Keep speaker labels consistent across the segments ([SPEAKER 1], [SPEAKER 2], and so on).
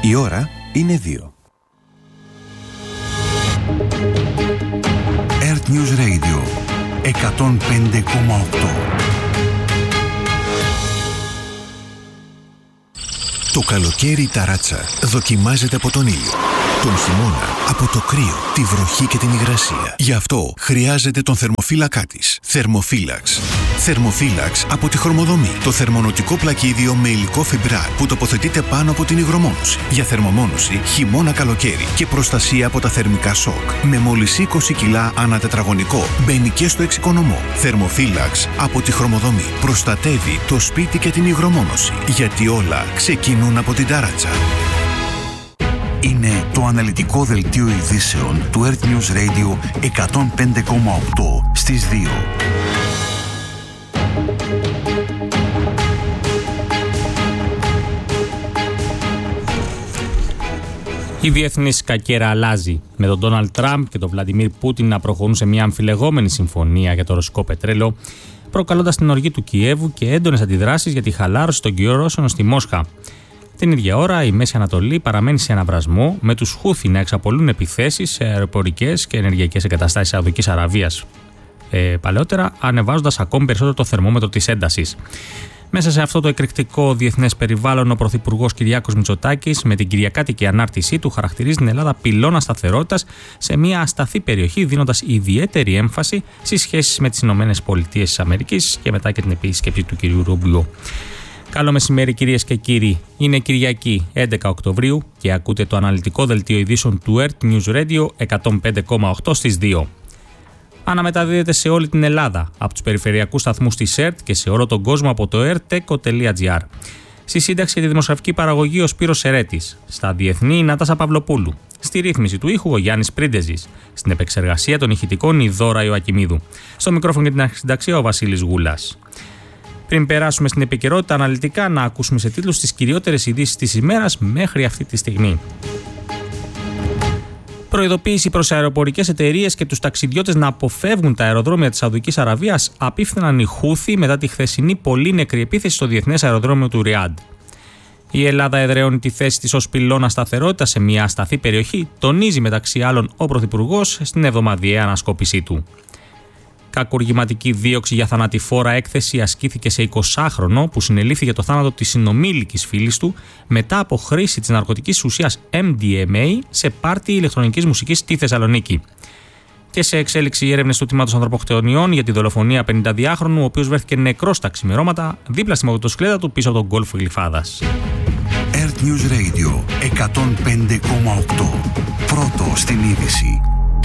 [SPEAKER 1] Η ώρα είναι 2. Earth News Radio 105,8. Το καλοκαίρι η ταράτσα δοκιμάζεται από τον ήλιο. Τον χειμώνα από το κρύο, τη βροχή και την υγρασία. Γι' αυτό χρειάζεται τον θερμοφύλακά της. Θερμοφύλαξ. Θερμοφύλαξ από τη Χρωμοδομή. Το θερμονοτικό πλακίδιο με υλικό φιμπράρ που τοποθετείται πάνω από την υγρομόνωση. Για θερμομόνωση χειμώνα-καλοκαίρι και προστασία από τα θερμικά σοκ. Με μόλις 20 κιλά ανά τετραγωνικό. Μπαίνει και στο εξοικονομό. Θερμοφύλαξ από τη Χρωμοδομή. Προστατεύει το σπίτι και την υγρομόνωση. Γιατί όλα ξεκινούν από την ταράτσα. Είναι το αναλυτικό δελτίο ειδήσεων του Earth News Radio 105,8 στις 2.
[SPEAKER 2] Η διεθνή σκακέρα αλλάζει, με τον Ντόναλντ Τραμπ και τον Βλαντιμίρ Πούτιν να προχωρούν σε μια αμφιλεγόμενη συμφωνία για το ρωσικό πετρέλαιο, προκαλώντας την οργή του Κιέβου και έντονες αντιδράσεις για τη χαλάρωση των κυρώσεων στη Μόσχα. Την ίδια ώρα, η Μέση Ανατολή παραμένει σε αναβρασμό, με τους Χούθι να εξαπολούν επιθέσεις σε αεροπορικές και ενεργειακές εγκαταστάσεις Σαουδικής Αραβίας. Παλαιότερα, ανεβάζοντας ακόμη περισσότερο το θερμόμετρο της έντασης. Μέσα σε αυτό το εκρηκτικό διεθνές περιβάλλον, ο Πρωθυπουργός Κυριάκος Μητσοτάκης, με την κυριακάτικη ανάρτησή του, χαρακτηρίζει την Ελλάδα πυλώνα σταθερότητας σε μια ασταθή περιοχή, δίνοντας ιδιαίτερη έμφαση στις σχέσεις με τις ΗΠΑ και μετά και την επίσκεψη του κ. Ρούμπιο. Καλό μεσημέρι, κυρίες και κύριοι. Είναι Κυριακή 11 Οκτωβρίου και ακούτε το αναλυτικό δελτίο ειδήσεων του Earth News Radio 105,8 στις 2. Αναμεταδίδεται σε όλη την Ελλάδα από τους περιφερειακούς σταθμούς της ΕΡΤ και σε όλο τον κόσμο από το erteco.gr. Στη σύνταξη και τη δημοσιογραφική παραγωγή ο Σπύρος Σερέτης. Στα διεθνή η Νάτασα Παυλοπούλου. Στη ρύθμιση του ήχου ο Γιάννης Πρίντεζης. Στην επεξεργασία των ηχητικών η Δώρα Ιωακιμίδου. Στο μικρόφωνο και την αρχισυνταξία ο Βασίλης Γούλας. Πριν περάσουμε στην επικαιρότητα αναλυτικά, να ακούσουμε σε τίτλους τις κυριότερες ειδήσεις της ημέρας μέχρι αυτή τη στιγμή. Προειδοποίηση προς αεροπορικές εταιρείες και τους ταξιδιώτες να αποφεύγουν τα αεροδρόμια της Σαουδικής Αραβίας απίφθηναν οι Χούθι μετά τη χθεσινή πολύ νεκρή επίθεση στο διεθνές αεροδρόμιο του Ριάντ. Η Ελλάδα εδραιώνει τη θέση της ως πυλώνα σταθερότητας σε μια ασταθή περιοχή, τονίζει μεταξύ άλλων ο Πρωθυπουργός στην εβδομαδιαία ανασκόπησή του. Κακουργηματική δίωξη για θανατηφόρα έκθεση ασκήθηκε σε 20χρονο που συνελήφθη για το θάνατο της συνομήλικης φίλης του μετά από χρήση της ναρκωτικής ουσίας MDMA σε πάρτι ηλεκτρονικής μουσικής στη Θεσσαλονίκη. Και σε εξέλιξη οι έρευνες του τμήματος ανθρωποκτονιών για τη δολοφονία 52χρονου, ο οποίος βρέθηκε νεκρός τα ξημερώματα δίπλα στη μοτοσυκλέτα του πίσω από τον γκολφ Γλυφάδας.
[SPEAKER 1] Earth News Radio 105,8. Πρώτο στην είδηση.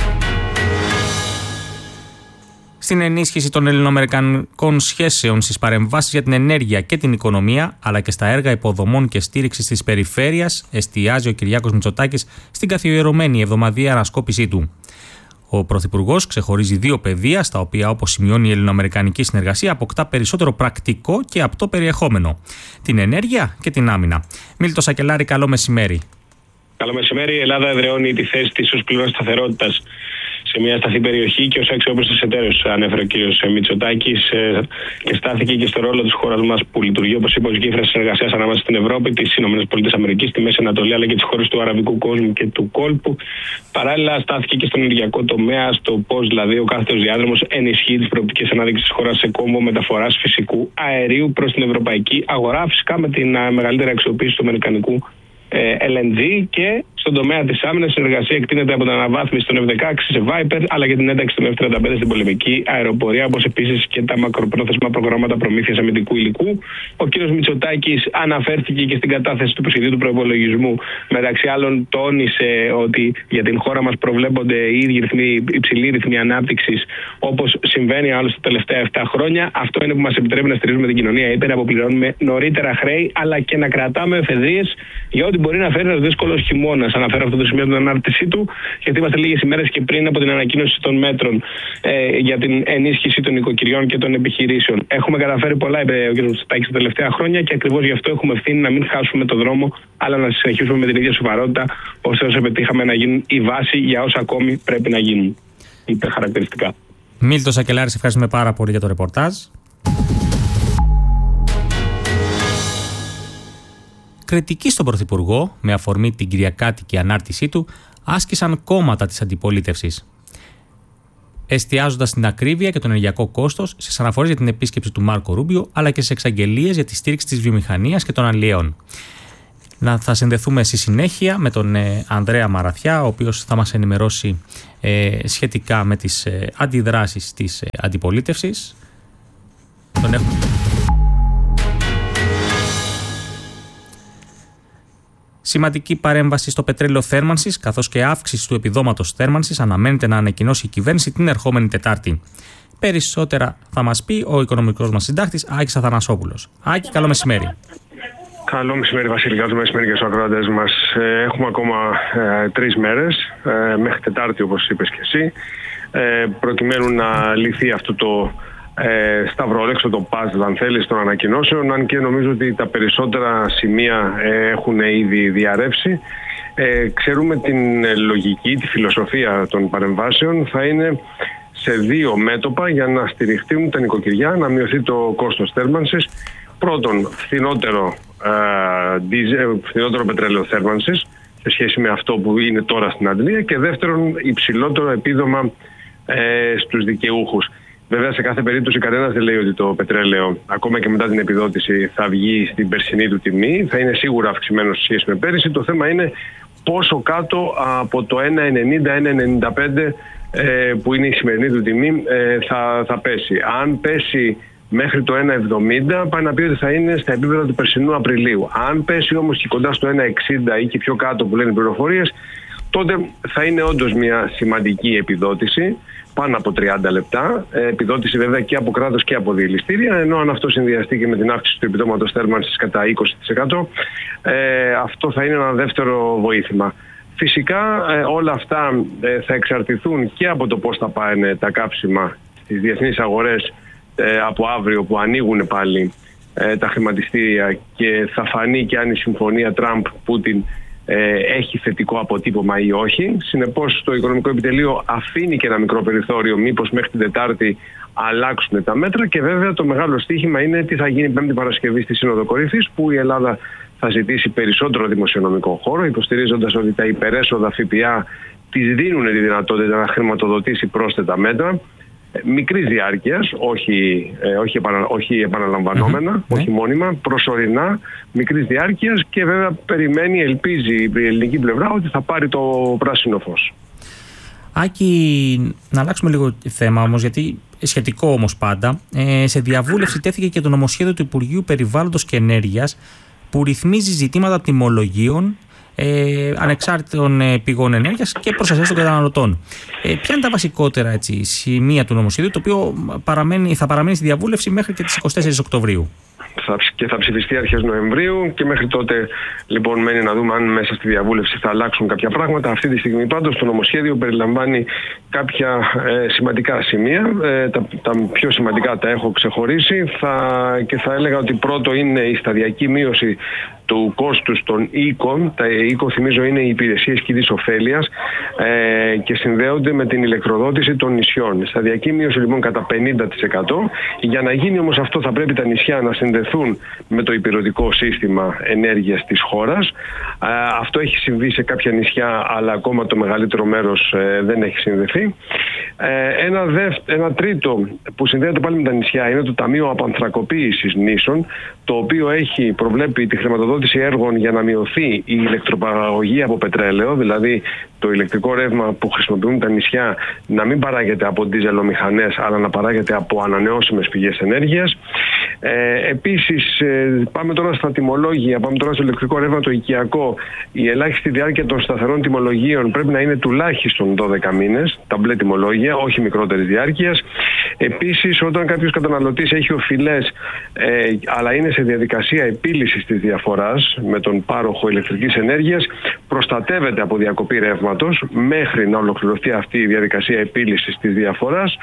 [SPEAKER 2] Στην ενίσχυση των ελληνοαμερικανικών σχέσεων, στις παρεμβάσεις για την ενέργεια και την οικονομία, αλλά και στα έργα υποδομών και στήριξης της περιφέρειας, εστιάζει ο Κυριάκος Μητσοτάκης στην καθιερωμένη εβδομαδιαία ανασκόπησή του. Ο Πρωθυπουργός ξεχωρίζει δύο πεδία, στα οποία, όπως σημειώνει η ελληνοαμερικανική συνεργασία, αποκτά περισσότερο πρακτικό και απτό περιεχόμενο: την ενέργεια και την άμυνα. Μίλτο Σακελάρη, καλό μεσημέρι.
[SPEAKER 3] Καλό μεσημέρι. Η Ελλάδα εδραιώνει τη θέση της ως πυλώνα σταθερότητας σε μια ασταθή περιοχή και ως αξιόπιστος εταίρος, ανέφερε ο κ. Μητσοτάκης, και στάθηκε και στο ρόλο της χώρας μας που λειτουργεί, όπως είπε, ως γέφυρα συνεργασίας ανάμεσα στην Ευρώπη, τις ΗΠΑ, τη Μέση Ανατολή αλλά και τις χώρες του αραβικού κόσμου και του κόλπου. Παράλληλα, στάθηκε και στον ενεργειακό τομέα, στο πώς δηλαδή ο κάθετος διάδρομος ενισχύει τις προοπτικές ανάδειξης της χώρας σε κόμβο μεταφοράς φυσικού αερίου προς την ευρωπαϊκή αγορά, φυσικά με την μεγαλύτερη αξιοποίηση του αμερικανικού LNG. Και στον τομέα της άμυνας, η συνεργασία εκτείνεται από την αναβάθμιση των F-16 σε Viper, αλλά και την ένταξη των F-35 στην πολεμική αεροπορία, όπως επίσης και τα μακροπρόθεσμα προγράμματα προμήθειας αμυντικού υλικού. Ο κ. Μητσοτάκης αναφέρθηκε και στην κατάθεση του προσχεδίου του προϋπολογισμού. Μεταξύ άλλων, τόνισε ότι για την χώρα μας προβλέπονται υψηλοί ρυθμοί ανάπτυξης, όπως συμβαίνει άλλωστε τα τελευταία 7 χρόνια. Αυτό είναι που μας επιτρέπει να στηρίζουμε την κοινωνία είτε να αποπληρώνουμε νωρίτερα χρέη, αλλά και να κρατάμε εφεδρείες για ό,τι μπορεί να φέρει ένα δύσκολο χειμώνα. Αναφέρω αυτό το σημείο στην ανάρτησή του, γιατί είμαστε λίγες ημέρες και πριν από την ανακοίνωση των μέτρων για την ενίσχυση των οικοκυριών και των επιχειρήσεων. Έχουμε καταφέρει πολλά, είπε ο κ. Μητσοτάκης, τα τελευταία χρόνια και ακριβώς γι' αυτό έχουμε ευθύνη να μην χάσουμε τον δρόμο, αλλά να συνεχίσουμε με την ίδια σοβαρότητα, ώστε όσο πετύχαμε να γίνουν η βάση για όσα ακόμη πρέπει να γίνουν. Είπε χαρακτηριστικά.
[SPEAKER 2] Μίλτο Σακελάρη, ευχαριστούμε πάρα πολύ για το ρεπορτάζ. κριτική στον Πρωθυπουργό, με αφορμή την κυριακάτικη ανάρτησή του, άσκησαν κόμματα της αντιπολίτευσης, εστιάζοντας στην ακρίβεια και το ενεργειακό κόστος, στις αναφορές για την επίσκεψη του Μάρκο Ρούμπιο, αλλά και στις εξαγγελίες για τη στήριξη της βιομηχανίας και των αλλιέων. Θα συνδεθούμε στη συνέχεια με τον Ανδρέα Μαραθιά, ο οποίος θα μας ενημερώσει σχετικά με τις αντιδράσεις της αντιπολίτευσης. Τον έχουμε. Σημαντική παρέμβαση στο πετρέλαιο θέρμανσης, καθώς και αύξηση του επιδόματος θέρμανσης αναμένεται να ανακοινώσει η κυβέρνηση την ερχόμενη Τετάρτη. Περισσότερα θα μας πει ο οικονομικός μας συντάκτης Άκης Αθανασόπουλος. Άκη, καλό μεσημέρι.
[SPEAKER 4] Καλό μεσημέρι, Βασίλη. Καλό μεσημέρι και στους ακροατές μας. Έχουμε ακόμα 3 μέρες, μέχρι Τετάρτη, όπως είπες και εσύ, προκειμένου να λυθεί αυτό το σταυρόλεξο, το puzzle, αν θέλεις, των ανακοινώσεων, αν και νομίζω ότι τα περισσότερα σημεία έχουν ήδη διαρρεύσει. Ξέρουμε την λογική, τη φιλοσοφία των παρεμβάσεων θα είναι σε 2 μέτωπα για να στηριχτούν τα νοικοκυριά, να μειωθεί το κόστος θέρμανσης. Πρώτον, φθηνότερο πετρέλαιο θέρμανσης σε σχέση με αυτό που είναι τώρα στην αντλία, και δεύτερον, υψηλότερο επίδομα στους δικαιούχους. Βέβαια, σε κάθε περίπτωση κανένας δεν λέει ότι το πετρέλαιο, ακόμα και μετά την επιδότηση, θα βγει στην περσινή του τιμή. Θα είναι σίγουρα αυξημένο σε σχέση με πέρυσι. Το θέμα είναι πόσο κάτω από το 1,90-1,95 που είναι η σημερινή του τιμή θα πέσει. Αν πέσει μέχρι το 1,70, πάει να πει ότι θα είναι στα επίπεδα του περσινού Απριλίου. Αν πέσει όμως και κοντά στο 1,60 ή και πιο κάτω που λένε οι πληροφορίες, τότε θα είναι όντως μια σημαντική επιδότηση, πάνω από 30 λεπτά. Επιδότηση βέβαια και από κράτος και από διελιστήρια, ενώ αν αυτό συνδυαστεί και με την αύξηση του επιδόματος θέρμανσης κατά 20%, αυτό θα είναι ένα δεύτερο βοήθημα. Φυσικά όλα αυτά θα εξαρτηθούν και από το πώς θα πάνε τα κάψιμα στις διεθνείς αγορές από αύριο που ανοίγουν πάλι τα χρηματιστήρια, και θα φανεί και αν η συμφωνία Τραμπ-Πούτιν έχει θετικό αποτύπωμα ή όχι. Συνεπώς το Οικονομικό Επιτελείο αφήνει και ένα μικρό περιθώριο μήπως μέχρι την Τετάρτη αλλάξουν τα μέτρα, και βέβαια το μεγάλο στοίχημα είναι τι θα γίνει Πέμπτη Παρασκευή στη Σύνοδο Κορυφής, που η Ελλάδα θα ζητήσει περισσότερο δημοσιονομικό χώρο, υποστηρίζοντας ότι τα υπερέσοδα ΦΠΑ της δίνουν τη δυνατότητα να χρηματοδοτήσει πρόσθετα μέτρα μικρής διάρκειας, όχι επαναλαμβανόμενα, όχι μόνιμα, προσωρινά, μικρής διάρκειας, και βέβαια ελπίζει η ελληνική πλευρά ότι θα πάρει το πράσινο φως.
[SPEAKER 2] Άκη, να αλλάξουμε λίγο θέμα όμως, γιατί σχετικό όμως πάντα, σε διαβούλευση τέθηκε και το νομοσχέδιο του Υπουργείου Περιβάλλοντος και Ενέργειας, που ρυθμίζει ζητήματα τιμολογίων ανεξάρτητων πηγών ενέργειας και προστασίας των καταναλωτών. Ποια είναι τα βασικότερα σημεία του νομοσχεδίου, το οποίο θα παραμείνει στη διαβούλευση μέχρι και τις 24 Οκτωβρίου?
[SPEAKER 4] Και θα ψηφιστεί αρχές Νοεμβρίου, και μέχρι τότε λοιπόν μένει να δούμε αν μέσα στη διαβούλευση θα αλλάξουν κάποια πράγματα. Αυτή τη στιγμή πάντως το νομοσχέδιο περιλαμβάνει κάποια σημαντικά σημεία. Τα πιο σημαντικά τα έχω ξεχωρίσει, και θα έλεγα ότι πρώτο είναι η σταδιακή μείωση του κόστους των οίκων. Τα οίκο, θυμίζω, είναι οι υπηρεσίες κοινής ωφέλειας και συνδέονται με την ηλεκτροδότηση των νησιών. Σταδιακή μείωση λοιπόν κατά 50%. Για να γίνει όμως αυτό θα πρέπει τα νησιά να συνδεθούν με το υπηρετικό σύστημα ενέργειας της χώρας. Αυτό έχει συμβεί σε κάποια νησιά, αλλά ακόμα το μεγαλύτερο μέρος δεν έχει συνδεθεί. Ένα τρίτο που συνδέεται πάλι με τα νησιά είναι το Ταμείο Απανθρακοποίησης Νήσων, το οποίο προβλέπει τη χρηματοδότηση έργων για να μειωθεί η ηλεκτροπαραγωγή από πετρέλαιο, δηλαδή το ηλεκτρικό ρεύμα που χρησιμοποιούν τα νησιά να μην παράγεται από ντίζελομηχανές, αλλά να παράγεται από ανανεώσιμες πηγές ενέργειας. Επίσης, πάμε τώρα στα τιμολόγια, πάμε τώρα στο ηλεκτρικό ρεύμα το οικιακό. Η ελάχιστη διάρκεια των σταθερών τιμολογίων πρέπει να είναι τουλάχιστον 12 μήνες, τα μπλε τιμολόγια, όχι μικρότερης διάρκειας. Επίσης, όταν κάποιος καταναλωτής έχει οφειλές, αλλά είναι σε διαδικασία επίλυσης της διαφοράς με τον πάροχο ηλεκτρικής ενέργειας, προστατεύεται από διακοπή ρεύματος μέχρι να ολοκληρωθεί αυτή η διαδικασία επίλυσης της διαφοράς.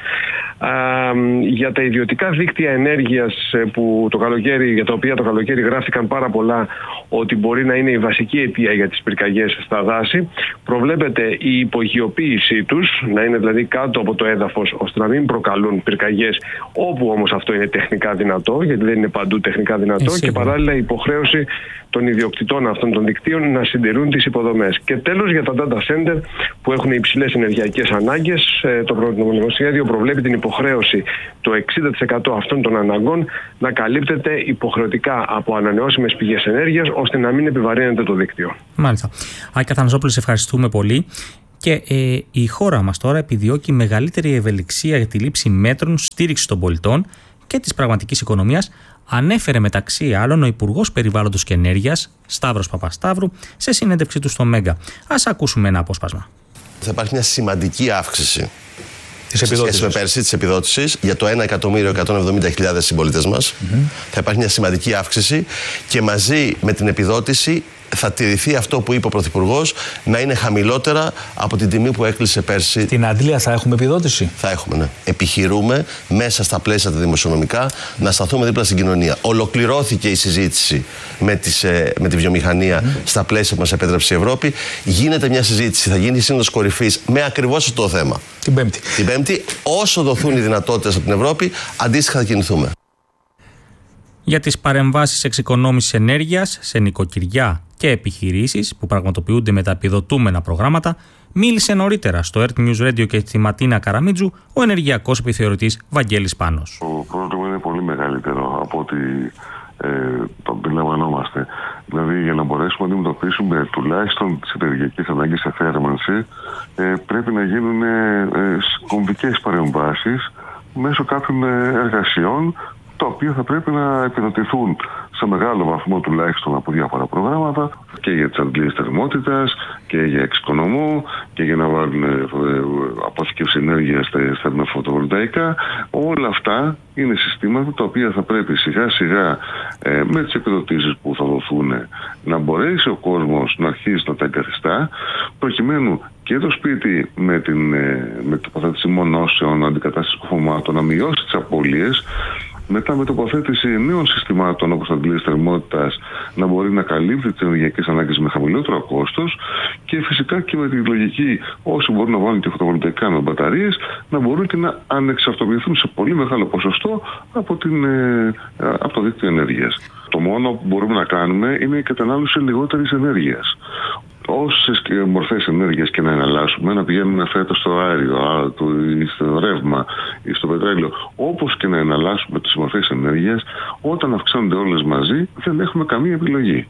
[SPEAKER 4] Για τα ιδιωτικά δίκτυα ενέργειας για τα οποία το καλοκαίρι γράφτηκαν πάρα πολλά ότι μπορεί να είναι η βασική αιτία για τις πυρκαγιές στα δάση, προβλέπεται η υπογειοποίησή τους, να είναι δηλαδή κάτω από το έδαφος, ώστε να μην προκαλούν πυρκαγιές, όπου όμως αυτό είναι τεχνικά δυνατό, γιατί δεν είναι παντού τεχνικά δυνατό, και παράλληλα η υποχρέωση των ιδιοκτητών αυτών των δικτύων να συντηρούν τις υποδομές. Και τέλος, για τα data center που έχουν υψηλές ενεργειακές ανάγκες, το νομοσχέδιο προβλέπει την υποχρέωση το 60% αυτών των αναγκών να καλύπτεται υποχρεωτικά από ανανεώσιμες πηγές ενέργειας, ώστε να μην επιβαρύνεται το δίκτυο.
[SPEAKER 2] Μάλιστα. Άκη Αθανασόπουλε, σε ευχαριστούμε πολύ. Και η χώρα μας τώρα επιδιώκει μεγαλύτερη ευελιξία για τη λήψη μέτρων στήριξης των πολιτών και της πραγματικής οικονομίας, ανέφερε μεταξύ άλλων ο Υπουργός Περιβάλλοντος και Ενέργειας, Σταύρος Παπασταύρου, σε συνέντευξή του στο Μέγκα. Ας ακούσουμε ένα απόσπασμα.
[SPEAKER 5] Θα υπάρχει μια σημαντική αύξηση σε σχέση με πέρσι της επιδότησης για το 1.170.000 συμπολίτες μας. Θα υπάρχει μια σημαντική αύξηση και μαζί με την επιδότηση θα τηρηθεί αυτό που είπε ο Πρωθυπουργός, να είναι χαμηλότερα από την τιμή που έκλεισε πέρσι.
[SPEAKER 6] Στην Αντλία θα έχουμε επιδότηση?
[SPEAKER 5] Θα έχουμε, ναι. Επιχειρούμε μέσα στα πλαίσια τα δημοσιονομικά να σταθούμε δίπλα στην κοινωνία. Ολοκληρώθηκε η συζήτηση με τη βιομηχανία στα πλαίσια που μας επέτρεψε η Ευρώπη. Γίνεται μια συζήτηση, θα γίνει η Σύνοδος Κορυφής με ακριβώς αυτό το θέμα.
[SPEAKER 6] Την Πέμπτη.
[SPEAKER 5] Την Πέμπτη, όσο δοθούν οι δυνατότητες από την Ευρώπη, αντίστοιχα θα κινηθούμε.
[SPEAKER 2] Για τις παρεμβάσεις εξοικονόμησης ενέργειας σε νοικοκυριά και επιχειρήσεις που πραγματοποιούνται με τα επιδοτούμενα προγράμματα, μίλησε νωρίτερα στο Earth News Radio και στη Ματίνα Καραμίτζου ο ενεργειακός επιθεωρητής Βαγγέλης Πάνος.
[SPEAKER 7] Το πρόβλημα είναι πολύ μεγαλύτερο από ό,τι το αντιλαμβανόμαστε. Δηλαδή, για να μπορέσουμε να αντιμετωπίσουμε τουλάχιστον τις ενεργειακές ανάγκες σε θέρμανση, πρέπει να γίνουν κομβικές παρεμβάσεις μέσω κάποιων εργασιών, τα οποία θα πρέπει να επιδοτηθούν σε μεγάλο βαθμό τουλάχιστον από διάφορα προγράμματα, και για τις αντλίες θερμότητας και για εξοικονομού και για να βάλουν αποθηκεύση ενέργειας στα φωτοβολταϊκά. Όλα αυτά είναι συστήματα τα οποία θα πρέπει σιγά σιγά με τις επιδοτήσεις που θα δοθούν να μπορέσει ο κόσμος να αρχίσει να τα εγκαθιστά, προκειμένου και το σπίτι με τοποθέτηση μονώσεων, αντικατάσταση κοφωμάτων να μειώσει τις απώλειες, μετά με τοποθέτηση νέων συστημάτων όπως αντλίες θερμότητας να μπορεί να καλύπτει τις ενεργειακές ανάγκες με χαμηλότερο κόστος, και φυσικά και με τη λογική όσοι μπορούν να βάλουν και φωτοβολταϊκά με μπαταρίες να μπορούν και να ανεξαρτοποιηθούν σε πολύ μεγάλο ποσοστό από το δίκτυο ενέργειας. Το μόνο που μπορούμε να κάνουμε είναι η κατανάλωση λιγότερης ενέργειας. Όσες μορφές ενέργειας και να εναλλάσσουμε, να πηγαίνουμε φέτος στο αέριο, στο ρεύμα ή στο πετρέλαιο, όπως και να εναλλάσσουμε τις μορφές ενέργειας, όταν αυξάνονται όλες μαζί, δεν έχουμε καμία επιλογή.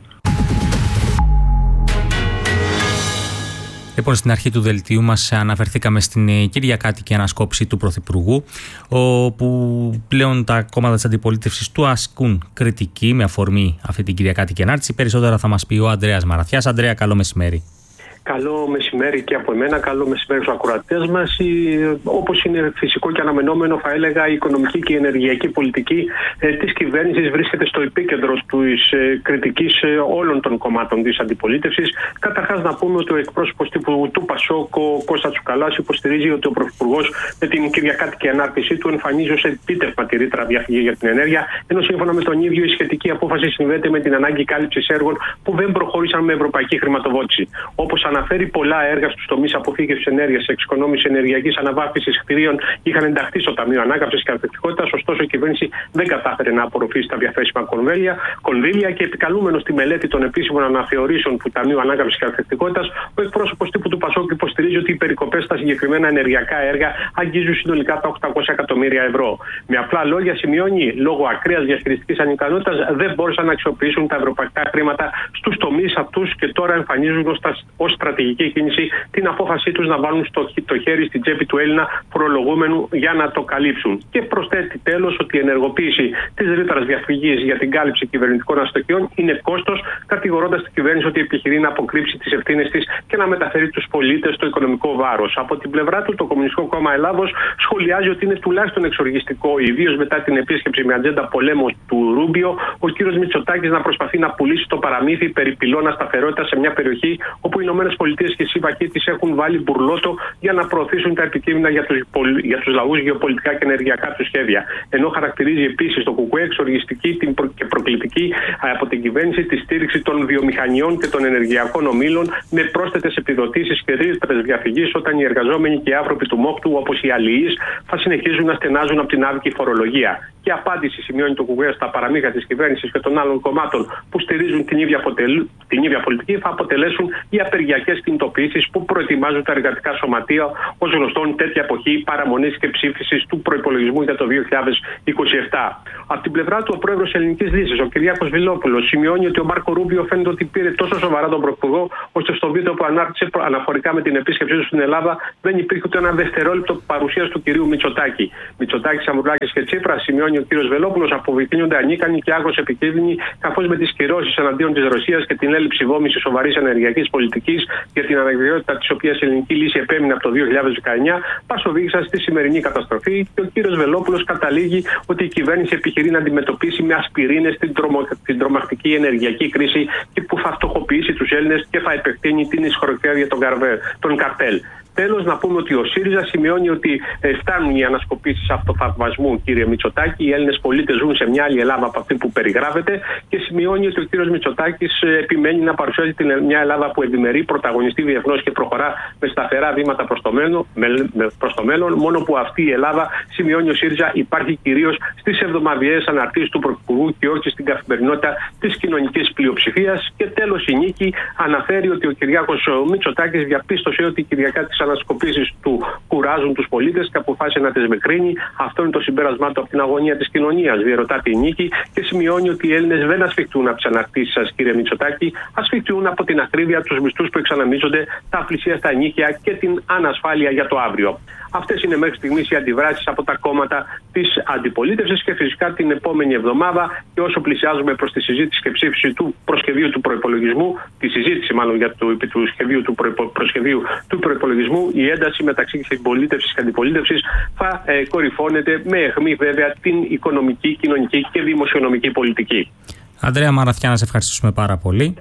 [SPEAKER 2] Λοιπόν, στην αρχή του δελτίου μας αναφερθήκαμε στην κυριακάτικη ανασκόπηση του Πρωθυπουργού, όπου πλέον τα κόμματα της αντιπολίτευσης του ασκούν κριτική με αφορμή αυτή την κυριακάτικη ανάρτηση. Περισσότερα θα μας πει ο Ανδρέας Μαραθιάς. Ανδρέα, καλό μεσημέρι.
[SPEAKER 3] Καλό μεσημέρι και από εμένα, καλό μεσημέρι στους ακροατές μας. Όπως είναι φυσικό και αναμενόμενο, θα έλεγα, η οικονομική και η ενεργειακή πολιτική της κυβέρνησης βρίσκεται στο επίκεντρο της κριτικής όλων των κομμάτων της αντιπολίτευσης. Καταρχάς, να πούμε ότι ο εκπρόσωπος τύπου του ΠΑΣΟΚ, ο Κώστας Τσουκαλάς, υποστηρίζει ότι ο Πρωθυπουργός με την κυριακάτικη ανάρτησή του εμφανίζει ως επίτευγμα τη ρήτρα διαφυγή για την ενέργεια, ενώ σύμφωνα με τον ίδιο η σχετική απόφαση συνδέεται με την ανάγκη κάλυψης έργων που δεν προχώρησαν με ευρωπαϊκή χρηματοδότηση. Όπως αναφέρει, πολλά έργα στους τομείς αποφύγευσης ενέργειας, εξοικονόμησης ενεργειακής αναβάθμισης κτηρίων είχαν ενταχθεί στο Ταμείο Ανάκαμψης και Ανθεκτικότητας, ωστόσο η κυβέρνηση δεν κατάφερε να απορροφήσει τα διαθέσιμα κονδύλια, και επικαλούμενος στη μελέτη των επίσημων αναθεωρήσεων του Ταμείου Ανάκαμψης και Ανθεκτικότητας, ο εκπρόσωπος τύπου του ΠΑΣΟΚ υποστηρίζει ότι οι περικοπές στα συγκεκριμένα ενεργειακά έργα αγγίζουν συνολικά τα 800 εκατομμύρια ευρώ. Με απλά λόγια, σημειώνει, λόγω ακραίας διαχειριστικής ανικανότητας δεν μπόρεσαν να αξιοποιήσουν τα ευρωπαϊκά χρήματα στους τομείς αυτούς και τώρα εμφανίζουν ως στρατηγική κίνηση την απόφασή τους να βάλουν το χέρι στην τσέπη του Έλληνα φορολογούμενου για να το καλύψουν. Και προσθέτει τέλος ότι η ενεργοποίηση της ρήτρας διαφυγής για την κάλυψη κυβερνητικών αστοχιών είναι κόστος, κατηγορώντας την κυβέρνηση ότι επιχειρεί να αποκρύψει τις ευθύνες της και να μεταφέρει τους πολίτες στο οικονομικό βάρος. Από την πλευρά του, το Κομμουνιστικό Κόμμα Ελλάδος σχολιάζει ότι είναι τουλάχιστον εξοργιστικό, ιδίως μετά την επίσκεψη με ατζέντα πολέμου του Ρούμπιο, ο κ. Μητσοτάκης να προσπαθεί να πουλήσει το παραμύθι περί πυλώνα σταθερότητας σε μια περιοχή όπου οι ΗΠΑ και οι σύμμαχοί της έχουν βάλει μπουρλότο για να προωθήσουν τα επικείμενα για τους λαούς γεωπολιτικά και ενεργειακά του σχέδια. Ενώ χαρακτηρίζει επίσης το ΚΚΕ εξοργιστική και προκλητική από την κυβέρνηση τη στήριξη των βιομηχανιών και των ενεργειακών ομίλων με πρόσθετες επιδοτήσεις και ρήτρες διαφυγής, όταν οι εργαζόμενοι και οι άνθρωποι του μόχτου, όπως οι αλληλείς, θα συνεχίζουν να στενάζουν από την άδικη φορολογία. Και απάντηση, σημειώνει το ΚΚΕ, στα παραμύθια της κυβέρνησης και των άλλων κομμάτων που στηρίζουν την ίδια πολιτική, θα αποτελέσουν οι απεργιακές κινητοποιήσεις που προετοιμάζουν τα εργατικά σωματεία, ως γνωστόν τέτοια εποχή παραμονής και ψήφισης του προϋπολογισμού για το 2027. Από την πλευρά του, ο πρόεδρος Ελληνικής Δύσης, ο Κυριάκος Βελόπουλος, σημειώνει ότι ο Μάρκο Ρούμπιο φαίνεται ότι πήρε τόσο σοβαρά τον Πρωθυπουργό, ώστε στο βίντεο που ανάρτησε αναφορικά με την επίσκεψή του στην Ελλάδα δεν υπήρχε ούτε ένα δευτερόλεπτο παρουσίας του κυρίου Μητσοτάκη. Μητσοτάκη, Σαμουρλάκης και Τσίπρα, σημειώνει ο κύριος Βελόπουλος, αποδεικνύονται ανίκανοι και άγρος επικίνδυνοι, καθώς με τις κυρώσεις εναντίον της Ρωσίας και την έλλειψη βόμησης σοβαρής ενεργειακής πολιτικής για την αναγκαιότητα της οποίας η ελληνική λύση επέμεινε από το 2019, μας οδήγησαν στη σημερινή καταστροφή. Και ο κύριος Βελόπουλος καταλήγει ότι η κυβέρνηση επιχειρεί να αντιμετωπίσει με ασπιρίνες την τρομακτική ενεργειακή κρίση και που θα φτωχοποιήσει τους Έλληνες και θα επεκτείνει την ισχυροκέρδεια των καρτέλ. Τέλος, να πούμε ότι ο ΣΥΡΙΖΑ σημειώνει ότι φτάνουν οι ανασκοπήσεις αυτοθαυμασμού, κύριε Μητσοτάκη. Οι Έλληνες πολίτες ζουν σε μια άλλη Ελλάδα από αυτή που περιγράφεται, και σημειώνει ότι ο κύριος Μητσοτάκης επιμένει να παρουσιάζει μια Ελλάδα που ευημερεί, πρωταγωνιστεί διεθνώς και προχωρά με σταθερά βήματα προς το μέλλον. Μόνο που αυτή η Ελλάδα, σημειώνει ο ΣΥΡΙΖΑ, υπάρχει κυρίως στις εβδομαδιαίες αναρτήσεις του Πρωθυπουργού και όχι στην καθημερινότητα της κοινωνικής πλειοψηφίας. Και τέλος, η Νίκη αναφέρει ότι ο Κυριάκος Μητσοτάκης διαπίστωσε ότι οι κυριακάτες ανασκοπήσεις του κουράζουν τους πολίτες και αποφάσισε να τις μικρύνει. Αυτό είναι το συμπέρασμά του από την αγωνία της κοινωνίας, διερωτά τη Νίκη, και σημειώνει ότι οι Έλληνες δεν ασφιχτούν από τις αναρτήσεις σας, κύριε Μητσοτάκη, ασφιχτούν από την ακρίβεια, τους μισθούς που εξαναμίζονται, τα απλησίαστα νίκια και την ανασφάλεια για το αύριο. Αυτές είναι μέχρι στιγμής οι αντιδράσεις από τα κόμματα της αντιπολίτευσης, και φυσικά την επόμενη εβδομάδα, και όσο πλησιάζουμε προς τη συζήτηση και ψήφιση του προσχεδίου του προϋπολογισμού, τη συζήτηση μάλλον για το σχεδίου του προσχεδίου του προϋπολογισμού, η ένταση μεταξύ συμπολίτευσης και αντιπολίτευσης θα κορυφώνεται, με αιχμή βέβαια την οικονομική, κοινωνική και δημοσιονομική πολιτική.
[SPEAKER 2] Ανδρέα Μαραθιά, να σε ευχαριστήσουμε πάρα πολύ.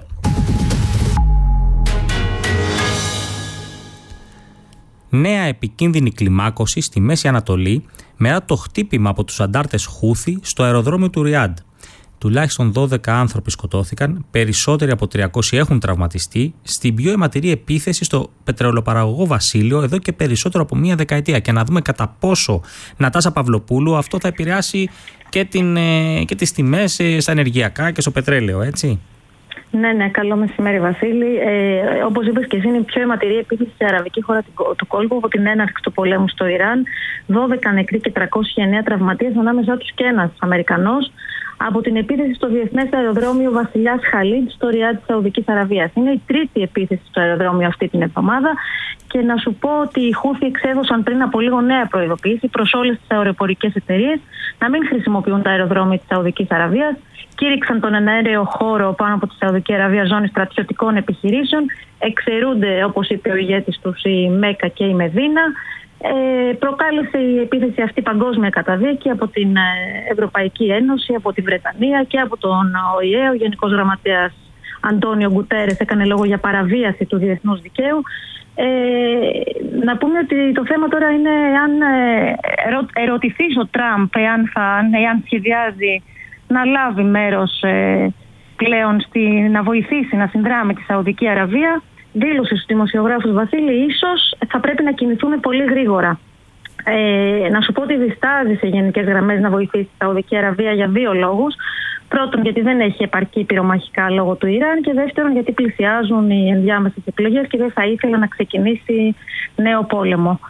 [SPEAKER 2] Νέα επικίνδυνη κλιμάκωση στη Μέση Ανατολή μετά το χτύπημα από τους αντάρτες Χούθι στο αεροδρόμιο του Ριάντ. Τουλάχιστον 12 άνθρωποι σκοτώθηκαν, περισσότεροι από 300 έχουν τραυματιστεί στην πιο αιματηρή επίθεση στο πετρελαιοπαραγωγό Βασίλειο εδώ και περισσότερο από μία δεκαετία. Και να δούμε κατά πόσο, Νατάσα Παυλοπούλου, αυτό θα επηρεάσει και τις τιμές στα ενεργειακά και στο πετρέλαιο, έτσι.
[SPEAKER 8] Ναι, καλό μεσημέρι, Βασίλη. Όπως είπες και εσύ, είναι η πιο αιματηρή επίθεση σε αραβική χώρα του κόλπου από την έναρξη του πολέμου στο Ιράν. 12 νεκροί και 309 τραυματίες, ανάμεσά τους και ένας Αμερικανός, από την επίθεση στο διεθνές αεροδρόμιο Βασιλιάς Χαλίντ στο Ριάντ της Σαουδικής Αραβίας. Είναι η τρίτη επίθεση στο αεροδρόμιο αυτή την εβδομάδα, και να σου πω ότι οι Χούθι εξέδωσαν πριν από λίγο νέα προειδοποίηση προς όλες τις αεροπορικές εταιρείες να μην χρησιμοποιούν τα αεροδρόμια της Σαουδικής Αραβίας. Κήρυξαν τον εναέριο χώρο πάνω από τη Σαουδική Αραβία ζώνη στρατιωτικών επιχειρήσεων. Εξαιρούνται, όπως είπε ο ηγέτης τους, η Μέκα και η Μεδίνα. Προκάλεσε η επίθεση αυτή παγκόσμια καταδίκη από την Ευρωπαϊκή Ένωση, από τη Βρετανία και από τον ΟΗΕ. Ο Γενικός Γραμματέας Αντώνιο Γκουτέρες έκανε λόγο για παραβίαση του διεθνούς δικαίου. Να πούμε ότι το θέμα τώρα είναι αν ερωτηθείς ο Τραμπ εάν σχεδιάζει να λάβει μέρος πλέον να βοηθήσει να συνδράμει τη Σαουδική Αραβία. Δήλωσε στους δημοσιογράφους, Βασίλη, ίσως θα πρέπει να κινηθούμε πολύ γρήγορα. Να σου πω ότι διστάζει σε γενικές γραμμές να βοηθήσει τη Σαουδική Αραβία για δύο λόγους. Πρώτον, γιατί δεν έχει επαρκή πυρομαχικά λόγω του Ιράν, και δεύτερον, γιατί πλησιάζουν οι ενδιάμεσες εκλογές και δεν θα ήθελα να ξεκινήσει νέο πόλεμο.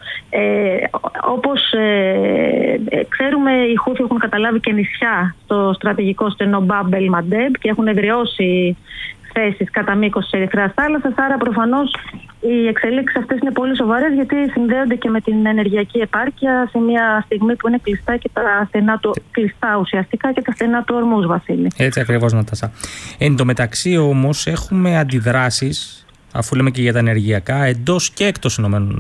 [SPEAKER 8] Όπως ξέρουμε, οι Χούθι έχουν καταλάβει και νησιά στο στρατηγικό στενό Μπαμπ ελ Μαντέμπ και έχουν εδραιώσει θέσεις κατά μήκος της Ερυθράς θάλασσας. Άρα, προφανώς, οι εξελίξεις αυτές είναι πολύ σοβαρές, γιατί συνδέονται και με την ενεργειακή επάρκεια σε μια στιγμή που είναι κλειστά και τα στενά του, κλειστά ουσιαστικά και τα στενά του ορμούς, Βασίλη. Έτσι
[SPEAKER 2] ακριβώς, Νατάσα. Εν τω μεταξύ, όμως, έχουμε αντιδράσεις, αφού λέμε και για τα ενεργειακά, εντός και εκτός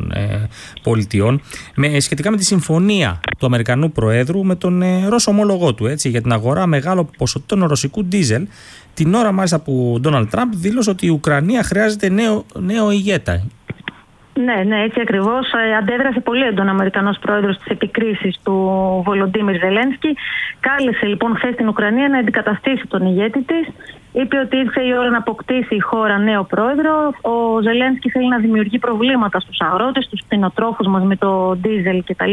[SPEAKER 2] ΗΠΑ, σχετικά με τη συμφωνία του Αμερικανού Προέδρου με τον Ρώσο ομόλογό του, έτσι, για την αγορά μεγάλων ποσοτήτων ρωσικού ντίζελ, Την ώρα μάλιστα που ο Ντόναλντ Τραμπ δήλωσε ότι η Ουκρανία χρειάζεται νέο ηγέτα.
[SPEAKER 8] Ναι, έτσι ακριβώς. Αντέδρασε πολύ έντονα ο Αμερικανός πρόεδρος στις επικρίσεις του Βολοντίμιρ Ζελένσκι. Κάλεσε λοιπόν χθες την Ουκρανία να αντικαταστήσει τον ηγέτη της. Είπε ότι ήρθε η ώρα να αποκτήσει η χώρα νέο πρόεδρο. Ο Ζελένσκι θέλει να δημιουργεί προβλήματα στους αγρότες, στους κτηνοτρόφους μας με το ντίζελ κτλ.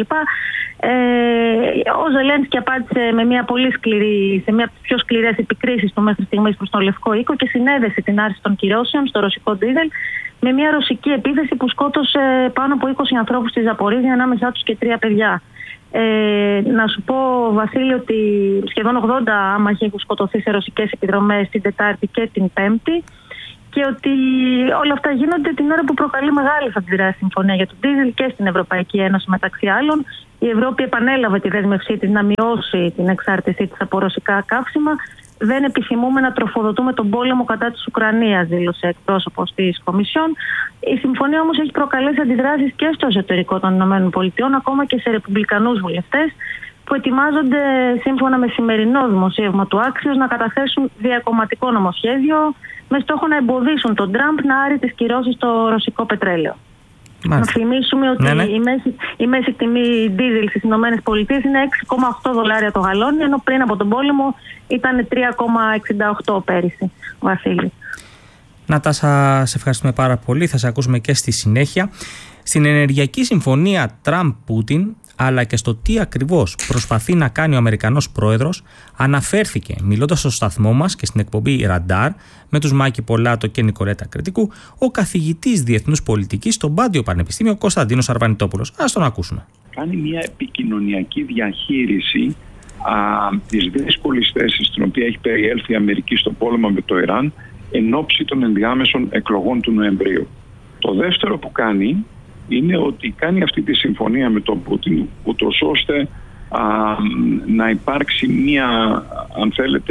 [SPEAKER 8] Ο Ζελένσκι απάντησε με μια πολύ σκληρή, σε μια από τις πιο σκληρές επικρίσεις του μέχρι στιγμής προς τον Λευκό Οίκο και συνέδεσε την άρση των κυρώσεων στο ρωσικό ντίζελ με μια ρωσική επίθεση που σκότωσε πάνω από 20 ανθρώπους στη Ζαπορίζια, ανάμεσά τους και 3 παιδιά. Να σου πω, Βασίλη, ότι σχεδόν 80 άμαχοι έχουν σκοτωθεί σε ρωσικές επιδρομές την Τετάρτη και την Πέμπτη και ότι όλα αυτά γίνονται την ώρα που προκαλεί μεγάλες αντιδράσεις συμφωνία για τον ντίζελ και στην Ευρωπαϊκή Ένωση μεταξύ άλλων. Η Ευρώπη επανέλαβε τη δέσμευσή της να μειώσει την εξάρτησή της από ρωσικά καύσιμα. Δεν επιθυμούμε να τροφοδοτούμε τον πόλεμο κατά της Ουκρανίας, δήλωσε εκπρόσωπος της Κομισιόν. Η συμφωνία όμως έχει προκαλέσει αντιδράσεις και στο εσωτερικό των ΗΠΑ, ακόμα και σε ρεπουμπλικανούς βουλευτές, που ετοιμάζονται σύμφωνα με σημερινό δημοσίευμα του Axios να καταθέσουν διακομματικό νομοσχέδιο με στόχο να εμποδίσουν τον Τραμπ να άρει τις κυρώσεις στο ρωσικό πετρέλαιο. Μάλιστα. Να θυμίσουμε ότι η μέση τιμή ντίζελ στις ΗΠΑ είναι $6,8 το γαλόνι, ενώ πριν από τον πόλεμο ήταν 3,68 πέρυσι. Βασίλη.
[SPEAKER 2] Νατάσα, σε ευχαριστούμε πάρα πολύ. Θα σε ακούσουμε και στη συνέχεια. Στην ενεργειακή συμφωνία Τραμπ-Πούτιν, αλλά και στο τι ακριβώς προσπαθεί να κάνει ο Αμερικανός πρόεδρος, αναφέρθηκε μιλώντας στο σταθμό μας και στην εκπομπή Ραντάρ με τους Μάκη Πολάτο και Νικολέτα Κρητικού ο καθηγητής διεθνούς πολιτικής στο Πάντιο Πανεπιστήμιο Κωνσταντίνος Αρβανιτόπουλος. Ας τον ακούσουμε.
[SPEAKER 9] Κάνει μια επικοινωνιακή διαχείριση της δύσκολης θέσης στην οποία έχει περιέλθει η Αμερική στο πόλεμο με το Ιράν εν ώψη των ενδιάμεσων εκλογών του Νοεμβρίου. Το δεύτερο που κάνει είναι ότι κάνει αυτή τη συμφωνία με τον Πούτιν ούτως ώστε να υπάρξει μια, αν θέλετε,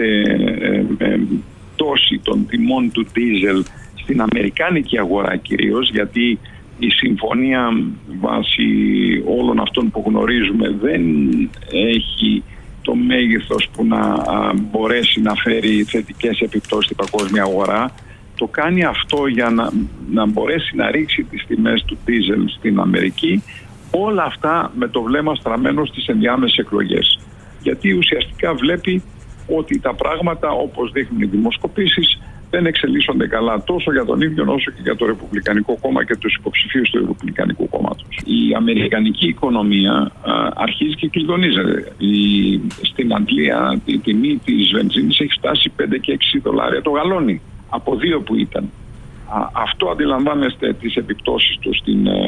[SPEAKER 9] πτώση των τιμών του ντίζελ στην αμερικάνικη αγορά κυρίως, γιατί η συμφωνία βάσει όλων αυτών που γνωρίζουμε δεν έχει το μέγεθος που να μπορέσει να φέρει θετικές επιπτώσεις στην παγκόσμια αγορά. Το κάνει αυτό για να μπορέσει να ρίξει τις τιμές του ντίζελ στην Αμερική, όλα αυτά με το βλέμμα στραμμένο στις ενδιάμεσες εκλογές. Γιατί ουσιαστικά βλέπει ότι τα πράγματα, όπως δείχνουν οι δημοσκοπήσεις, δεν εξελίσσονται καλά τόσο για τον ίδιο όσο και για το Ρεπουμπλικανικό κόμμα και τους υποψηφίους του Ρεπουμπλικανικού κόμματος. Η αμερικανική οικονομία αρχίζει και κλειδονίζεται. Στην Αγγλία η τιμή της βενζίνης έχει φτάσει $5 και $6 το γαλόνι από 2 που ήταν. Αυτό αντιλαμβάνεστε τις επιπτώσεις του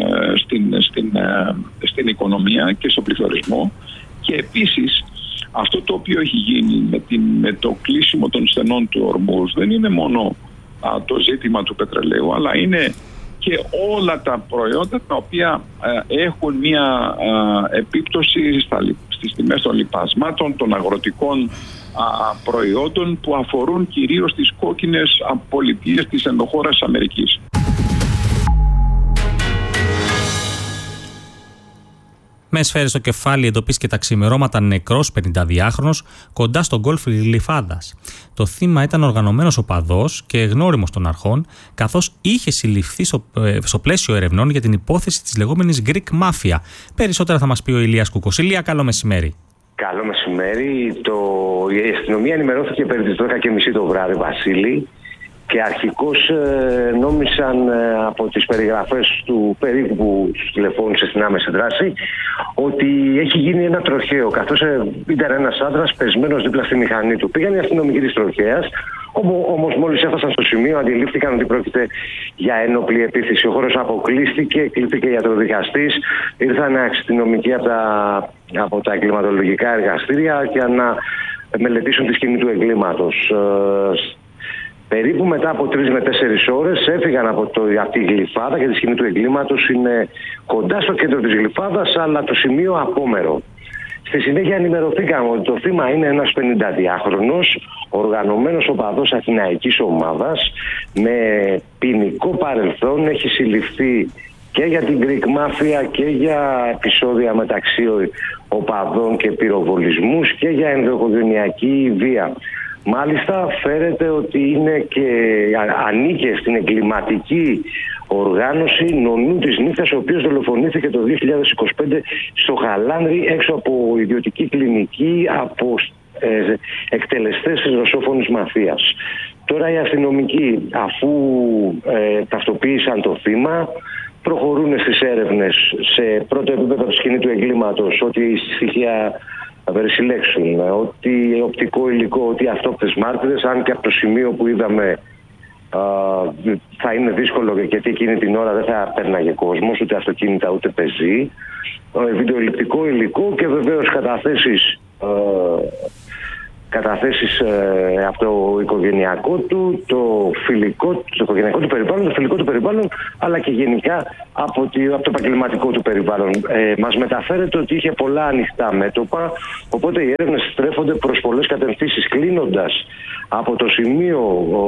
[SPEAKER 9] στην οικονομία και στον πληθωρισμό, και επίσης αυτό το οποίο έχει γίνει με το κλείσιμο των στενών του Ορμούζ δεν είναι μόνο το ζήτημα του πετρελαίου, αλλά είναι και όλα τα προϊόντα τα οποία έχουν μια επίπτωση στις τιμές των λιπασμάτων, των αγροτικών προϊόντων που αφορούν κυρίως τις κόκκινες πολιτείες της ενδοχώρας Αμερικής.
[SPEAKER 2] Με σφαίρες στο κεφάλι εντοπίστηκε τα ξημερώματα νεκρός 52χρονος κοντά στον γκολφ Γλυφάδας. Το θύμα ήταν οργανωμένος οπαδός και γνώριμος των αρχών, καθώς είχε συλληφθεί στο πλαίσιο ερευνών για την υπόθεση της λεγόμενης Greek Mafia. Περισσότερα θα μας πει ο Ηλίας Κούκος. Ηλία, καλό μεσημέρι.
[SPEAKER 10] Καλό μεσημέρι. Η αστυνομία ενημερώθηκε περί τις 12:30 το βράδυ, Βασίλη, και αρχικώς νόμισαν από τις περιγραφές του περίπου που τους τηλεφώνησε στην άμεση δράση ότι έχει γίνει ένα τροχαίο, καθώς ήταν ένας άντρας πεσμένος δίπλα στη μηχανή του. Πήγαν οι αστυνομικοί της τροχέας, όμως μόλις έφτασαν στο σημείο αντιλήφθηκαν ότι πρόκειται για ένοπλη επίθεση. Ο χώρος αποκλείστηκε, κλείθηκε γιατροδικαστής, ήρθαν αστυνομικοί από τα εγκληματολογικά εργαστήρια για να μελετήσουν τη σκηνή του εγκλήματος. Περίπου μετά από 3 με 4 ώρες έφυγαν από τη Γλυφάδα, και τη σκηνή του εγκλήματος είναι κοντά στο κέντρο της Γλυφάδας, αλλά το σημείο απόμερο. Στη συνέχεια ενημερωθήκαμε ότι το θύμα είναι ένας 52χρονος, οργανωμένος οπαδός αθηναϊκής ομάδας, με ποινικό παρελθόν, έχει συλληφθεί και για την Greek Mafia και για επεισόδια μεταξύ οπαδών και πυροβολισμούς και για ενδοοικογενειακή βία. Μάλιστα φέρεται ότι είναι και ανήκε στην εγκληματική οργάνωση Νονού της Νύχτας, ο οποίος δολοφονήθηκε το 2025 στο Χαλάνδρι έξω από ιδιωτική κλινική από εκτελεστές της ρωσόφωνης μαφίας. Τώρα οι αστυνομικοί, αφού ταυτοποίησαν το θύμα, προχωρούν στις έρευνες σε πρώτο επίπεδο από τη σκηνή του εγκλήματος, ότι στοιχεία θα περισυλλέξουν, ότι οπτικό υλικό, ότι αυτόπτες μάρτυρες, αν και από το σημείο που είδαμε θα είναι δύσκολο, γιατί εκείνη την ώρα δεν θα πέρναγε κόσμος, ούτε αυτοκίνητα ούτε πεζή, βιντεοληπτικό υλικό και βεβαίως καταθέσεις από το οικογενειακό του, το οικογενειακό του περιβάλλον, το φιλικό του περιβάλλον, αλλά και γενικά από το επαγγελματικό του περιβάλλον. Μας μεταφέρεται ότι είχε πολλά ανοιχτά μέτωπα, οπότε οι έρευνες στρέφονται προς πολλές κατευθύνσεις, κλείνοντας από το σημείο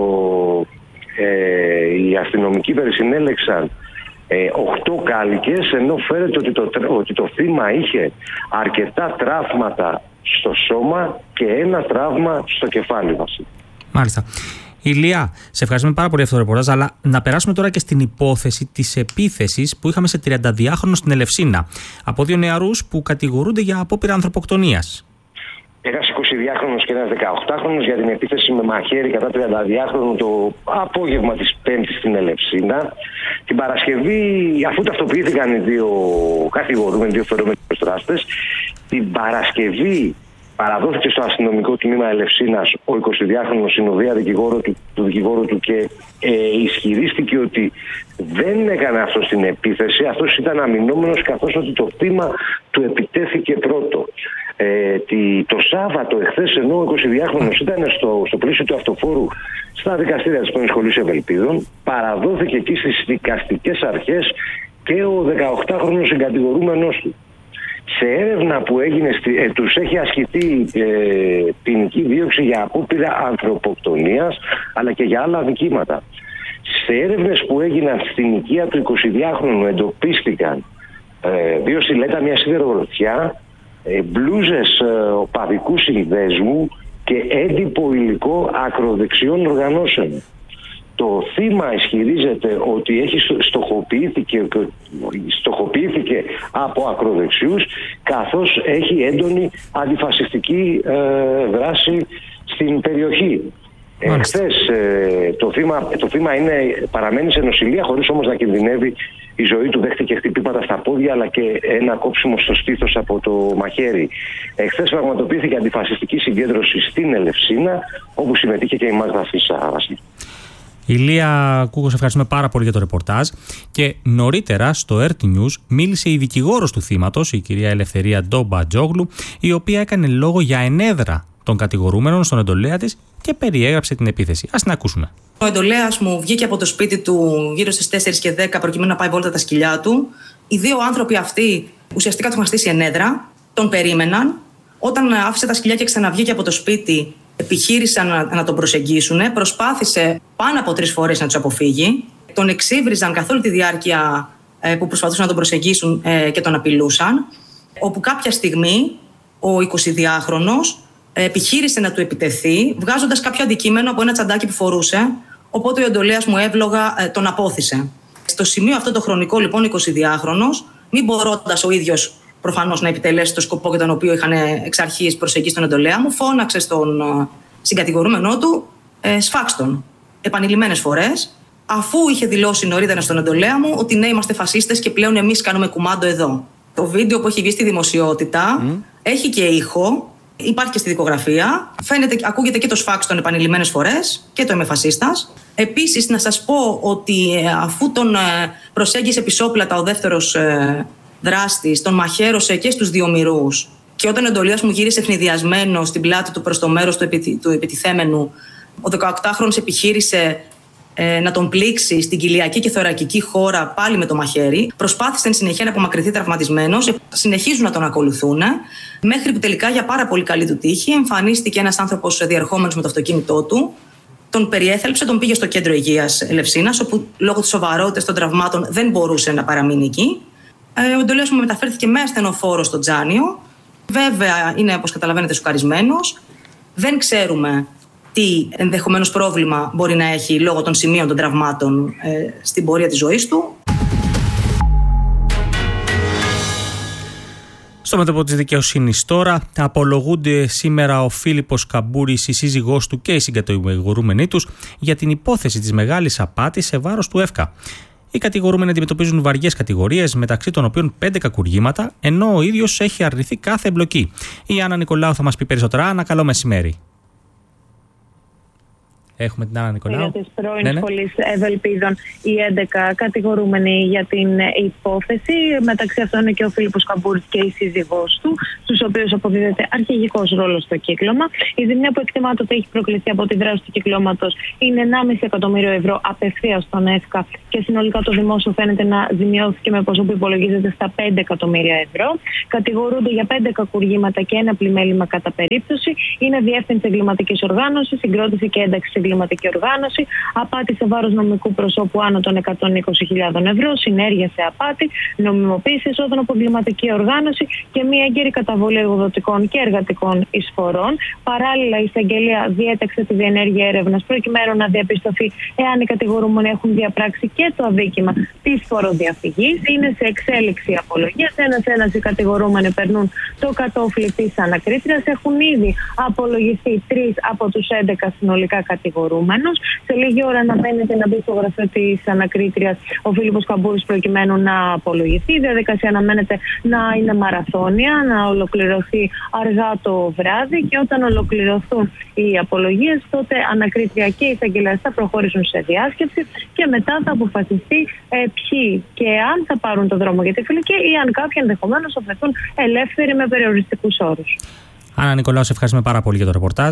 [SPEAKER 10] οι αστυνομικοί περισυνέλεξαν 8 κάλικες, ενώ φέρεται ότι το θύμα είχε αρκετά τραύματα στο σώμα και ένα τραύμα στο κεφάλι, Βασίλη.
[SPEAKER 2] Μάλιστα. Ηλία, σε ευχαριστούμε πάρα πολύ για αυτό το ρεπορτάζ, αλλά να περάσουμε τώρα και στην υπόθεση της επίθεσης που είχαμε σε 32χρονο στην Ελευσίνα από 2 νεαρούς που κατηγορούνται για απόπειρα ανθρωποκτονίας.
[SPEAKER 10] Ένας 22χρονος και ένας 18χρονος για την επίθεση με μαχαίρι κατά 32χρονο το απόγευμα της Πέμπτης στην Ελευσίνα. Την Παρασκευή, αφού ταυτοποιήθηκαν οι 2 κατηγορούμενοι, 2 φερόμενοι δράστες, την Παρασκευή παραδόθηκε στο αστυνομικό τμήμα Ελευσίνας ο 22χρονος συνοδεία του δικηγόρου του και ισχυρίστηκε ότι δεν έκανε αυτό στην επίθεση. Αυτός ήταν αμυνόμενος, καθώς ότι το θύμα του επιτέθηκε πρώτο. Το Σάββατο εχθές, ενώ ο 22χρονος ήταν στο πλαίσιο του αυτοφόρου στα δικαστήρια της πρώην Σχολής Ευελπίδων, παραδόθηκε εκεί στις δικαστικές αρχές και ο 18χρονος συγκατηγορούμενος του. Σε έρευνα που έγινε, τους έχει ασκηθεί ποινική δίωξη για απόπειρα ανθρωποκτονίας, αλλά και για άλλα δικήματα. Σε έρευνες που έγιναν στην οικία του 22χρονου εντοπίστηκαν 2 στιλέτα, μια σιδερογροθιά, μπλούζες οπαδικού συνδέσμου και έντυπο υλικό ακροδεξιών οργανώσεων. Το θύμα ισχυρίζεται ότι στοχοποιήθηκε από ακροδεξιούς, καθώς έχει έντονη αντιφασιστική δράση στην περιοχή. Χθες το θύμα παραμένει σε νοσηλεία, χωρίς όμως να κινδυνεύει η ζωή του. Δέχτηκε χτυπήματα στα πόδια αλλά και ένα κόψιμο στο στήθος από το μαχαίρι. Χθες πραγματοποιήθηκε αντιφασιστική συγκέντρωση στην Ελευσίνα, όπου συμμετείχε και η Μάγδα Φίσα, Βασίλη.
[SPEAKER 2] Ηλία Κούκο, σε ευχαριστούμε πάρα πολύ για το ρεπορτάζ. Και νωρίτερα στο RT News μίλησε η δικηγόρος του θύματος, η κυρία Ελευθερία Ντομπατζόγλου, η οποία έκανε λόγο για ενέδρα των κατηγορούμενων στον εντολέα της και περιέγραψε την επίθεση. Ας την ακούσουμε.
[SPEAKER 11] Ο εντολέας μου βγήκε από το σπίτι του γύρω στις 4 και 10 προκειμένου να πάει βόλτα τα σκυλιά του. Οι 2 άνθρωποι αυτοί ουσιαστικά του είχαν στήσει ενέδρα, τον περίμεναν. Όταν άφησε τα σκυλιά και ξαναβγήκε από το σπίτι, επιχείρησαν να τον προσεγγίσουν. Προσπάθησε πάνω από 3 φορές να τους αποφύγει. Τον εξύβριζαν καθ' όλη τη διάρκεια που προσπαθούσαν να τον προσεγγίσουν και τον απειλούσαν. Όπου κάποια στιγμή ο 22χρονος επιχείρησε να του επιτεθεί, βγάζοντας κάποιο αντικείμενο από ένα τσαντάκι που φορούσε. Οπότε ο εντολέας μου εύλογα τον απόθυσε. Στο σημείο αυτό το χρονικό, λοιπόν, ο 22χρονος, μην μπορώντας ο ίδιος προφανώς να επιτελέσει το σκοπό για τον οποίο είχαν εξ αρχής προσεγγίσει τον εντολέα μου, φώναξε στον συγκατηγορούμενό του σφάξτον επανειλημμένες φορές, αφού είχε δηλώσει νωρίτερα στον εντολέα μου ότι ναι, είμαστε φασίστες και πλέον εμείς κάνουμε κουμάντο εδώ. Το βίντεο που έχει βγει στη δημοσιότητα έχει και ήχο, υπάρχει και στη δικογραφία. Ακούγεται και το σφάξτον επανειλημμένες φορές και το είμαι φασίστας. Επίσης, να σας πω ότι αφού τον προσέγγισε πισόπλατα ο δεύτερος δράστης, τον μαχαίρωσε και στους 2 μυρούς, και όταν ο εντολέας μου γύρισε ευνηδιασμένο στην πλάτη του προς το μέρος του επιτιθέμενου, ο 18χρονος επιχείρησε να τον πλήξει στην κοιλιακή και θωρακική χώρα πάλι με το μαχαίρι. Προσπάθησε εν συνεχεία να απομακρυνθεί τραυματισμένος. Συνεχίζουν να τον ακολουθούν, μέχρι που τελικά, για πάρα πολύ καλή του τύχη, εμφανίστηκε ένας άνθρωπος διερχόμενος με το αυτοκίνητό του. Τον περιέθαλψε, τον πήγε στο κέντρο υγείας Ελευσίνας, όπου λόγω της σοβαρότητας των τραυμάτων δεν μπορούσε να παραμείνει εκεί. Ο εντολέας μου μεταφέρθηκε με ασθενοφόρο στο Τζάνιο. Βέβαια, είναι, όπως καταλαβαίνετε, σουκαρισμένος. Δεν ξέρουμε τι ενδεχομένως πρόβλημα μπορεί να έχει λόγω των σημείων των τραυμάτων στην πορεία της ζωής του.
[SPEAKER 2] Στο μέτωπο της δικαιοσύνης τώρα απολογούνται σήμερα ο Φίλιππος Καμπούρης, η σύζυγός του και οι συγκατηγορούμενοι τους για την υπόθεση της μεγάλης απάτης σε βάρος του ΕΦΚΑ. Οι κατηγορούμενοι αντιμετωπίζουν βαριές κατηγορίες, μεταξύ των οποίων 5 κακουργήματα, ενώ ο ίδιος έχει αρνηθεί κάθε εμπλοκή. Η Άννα Νικολάου θα μας πει περισσότερα. Άννα, καλό μεσημέρι. Έχουμε την Άννα Νικολάου.
[SPEAKER 12] Της πρώην σχολής Ευελπίδων, οι 11 κατηγορούμενοι για την υπόθεση. Μεταξύ αυτών είναι και ο Φίλιππος Καμπούρης και η σύζυγός του, στους οποίους αποδίδεται αρχηγικός ρόλος στο κύκλωμα. Η ζημιά που εκτιμάται ότι έχει προκληθεί από τη δράση του κυκλώματος είναι 1,5 εκατομμύριο ευρώ απευθείας στον ΕΦΚΑ και συνολικά το δημόσιο φαίνεται να ζημιώθηκε με ποσό που υπολογίζεται στα 5 εκατομμύρια ευρώ. Κατηγορούνται για 5 κακουργήματα και ένα πλημέλημα κατά περίπτωση. Είναι διεύθυνση εγκληματικής οργάνωσης, συγκρότηση και ένταξη εγκληματική οργάνωση, απάτη σε βάρος νομικού προσώπου άνω των 120.000 ευρώ, συνέργεια σε απάτη, νομιμοποίηση εσόδων από εγκληματική οργάνωση και μία έγκαιρη καταβολή εργοδοτικών και εργατικών εισφορών. Παράλληλα, η εισαγγελία διέταξε τη διενέργεια έρευνας προκειμένου να διαπιστωθεί εάν οι κατηγορούμενοι έχουν διαπράξει και το αδίκημα της φοροδιαφυγής. Είναι σε εξέλιξη απολογίας. Ένας-ένας οι κατηγορούμενοι περνούν το κατόφλι της ανακρίτριας. Έχουν ήδη απολογηθεί 3 από τους 11 συνολικά κατηγορούμενους. Σε λίγη ώρα αναμένεται να μπει στο γραφείο της ανακρίτριας ο Φίλιππος Καμπούρης προκειμένου να απολογηθεί. Η διαδικασία αναμένεται να είναι μαραθώνια, να ολοκληρωθεί αργά το βράδυ και όταν ολοκληρωθούν οι απολογίες, τότε ανακρίτρια και οι εισαγγελέες θα προχωρήσουν σε διάσκεψη και μετά θα αποφασιστεί ποιοι και αν θα πάρουν το δρόμο για τη φυλακή ή αν κάποιοι ενδεχομένως θα βρεθούν ελεύθεροι με περιοριστικούς όρους.
[SPEAKER 2] Άννα Νικολάου, σε ευχαριστούμε πάρα πολύ για το ρεπορτάζ.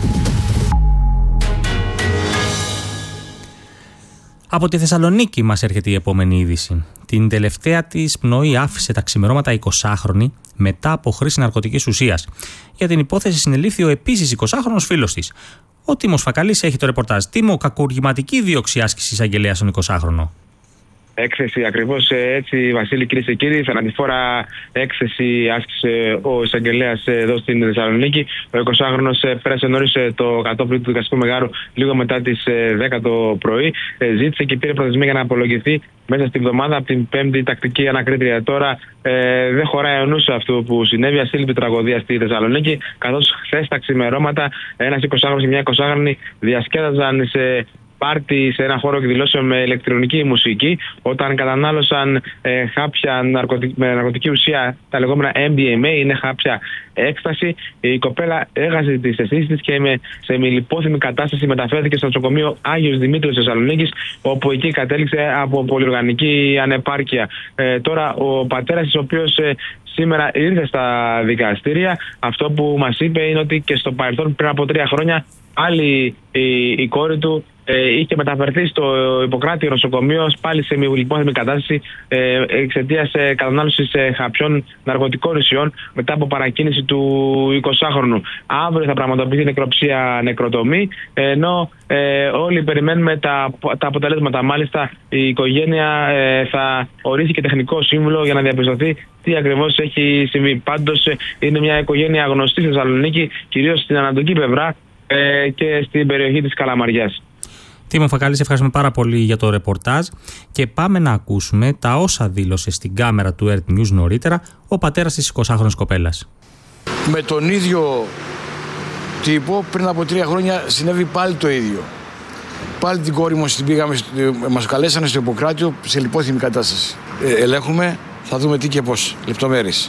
[SPEAKER 2] Από τη Θεσσαλονίκη μας έρχεται η επόμενη είδηση. Την τελευταία της πνοή άφησε τα ξημερώματα 20χρονη μετά από χρήση ναρκωτικής ουσίας. Για την υπόθεση συνελήφθη ο επίσης 20χρονος φίλος της. Ο Τίμος Φακαλής έχει το ρεπορτάζ. Τίμο, κακουργηματική δίωξη άσκηση εισαγγελέας στον 20χρονο.
[SPEAKER 3] Έκθεση, ακριβώς έτσι, Βασίλη, κυρίες και κύριοι. Θανατηφόρα έκθεση άσκησε ο εισαγγελέας εδώ στην Θεσσαλονίκη. Ο 20χρονος πέρασε νωρίς το κατόφλι του δικαστικού μεγάρου λίγο μετά τις 10 το πρωί. Ζήτησε και πήρε προθεσμία για να απολογηθεί μέσα στην εβδομάδα από την 5η τακτική ανακρίτρια. Τώρα δεν χωράει ο νους αυτού που συνέβη. Ασύλληπτη τραγωδία στη Θεσσαλονίκη, καθώς χθες τα ξημερώματα ένας 20χρονος και μια 20χρονη διασκέδαζαν σε πάρτι σε ένα χώρο εκδηλώσεων με ηλεκτρονική μουσική, όταν κατανάλωσαν χάπια με ναρκωτική ουσία, τα λεγόμενα MDMA, είναι χάπια έκσταση. Η κοπέλα έχασε τις αισθήσεις της και σε ημιλιπόθυμη κατάσταση μεταφέρθηκε στο νοσοκομείο Άγιος Δημήτριος Θεσσαλονίκης, όπου εκεί κατέληξε από πολυοργανική ανεπάρκεια. Τώρα ο πατέρας της, ο οποίος σήμερα ήρθε στα δικαστήρια, αυτό που μας είπε είναι ότι και στο παρελθόν, πριν από 3 χρόνια, άλλη η κόρη του είχε μεταφερθεί στο Ιπποκράτιο νοσοκομείο πάλι σε ημιλιπόθυμη κατάσταση εξαιτίας κατανάλωσης χαπιών ναρκωτικών ουσιών μετά από παρακίνηση του 20χρονου. Αύριο θα πραγματοποιηθεί νεκροψία νεκροτομή, ενώ όλοι περιμένουμε τα αποτελέσματα. Μάλιστα, η οικογένεια θα ορίσει και τεχνικό σύμβουλο για να διαπιστωθεί τι ακριβώς έχει συμβεί. Πάντως, είναι μια οικογένεια γνωστή στη Θεσσαλονίκη, κυρίως στην ανατολική πλευρά και στην περιοχή της Καλαμαριάς.
[SPEAKER 2] Τίμο Φακαλή, σε ευχαριστούμε πάρα πολύ για το ρεπορτάζ και πάμε να ακούσουμε τα όσα δήλωσε στην κάμερα του Earth News νωρίτερα ο πατέρας της 20χρονης κοπέλας.
[SPEAKER 13] Με τον ίδιο τύπο πριν από 3 χρόνια συνέβη πάλι το ίδιο. Πάλι την κόρη μας την πήγαμε, μας καλέσανε στο Ιπποκράτιο σε λιπόθυμη κατάσταση. Ελέγχουμε, θα δούμε τι και πώς, λεπτομέρειες.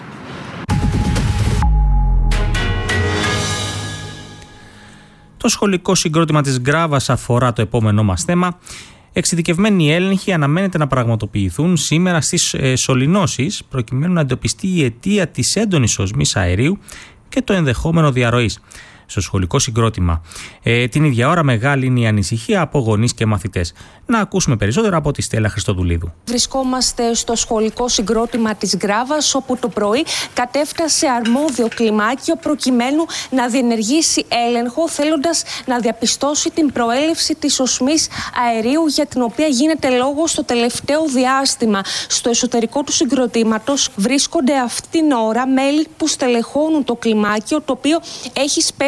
[SPEAKER 2] Το σχολικό συγκρότημα της Γκράβας αφορά το επόμενό μας θέμα. Εξειδικευμένοι έλεγχοι αναμένεται να πραγματοποιηθούν σήμερα στις σωληνώσεις, προκειμένου να εντοπιστεί η αιτία της έντονης οσμής αερίου και το ενδεχόμενο διαρροής στο σχολικό συγκρότημα. Την ίδια ώρα μεγάλη είναι η ανησυχία από γονείς και μαθητές. Να ακούσουμε περισσότερα από τη Στέλλα Χριστοδουλίδου.
[SPEAKER 14] Βρισκόμαστε στο σχολικό συγκρότημα της Γκράβας, όπου το πρωί κατέφτασε αρμόδιο κλιμάκιο προκειμένου να διενεργήσει έλεγχο, θέλοντας να διαπιστώσει την προέλευση της οσμής αερίου, για την οποία γίνεται λόγο στο τελευταίο διάστημα. Στο εσωτερικό του συγκροτήματος βρίσκονται αυτήν την ώρα μέλη που στελεχώνουν το κλιμάκιο, το οποίο έχει σπεύσει